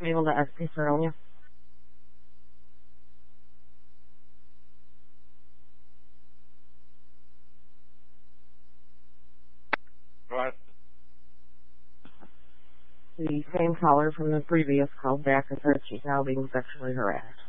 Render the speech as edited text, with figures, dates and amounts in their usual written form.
able to SP Cerelia. What? The same caller from the previous call back and said she's now being sexually harassed.